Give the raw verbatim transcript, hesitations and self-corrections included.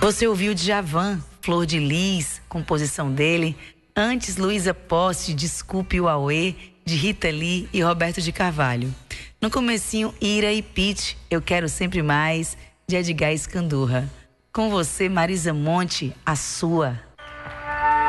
Você ouviu Djavan, Flor de Lis, composição dele. Antes, Luísa Posse, Desculpe o Auê, de Rita Lee e Roberto de Carvalho. No comecinho, Ira e Pitty, Eu Quero Sempre Mais, de Edgar Escandurra. Com você, Marisa Monte, A Sua.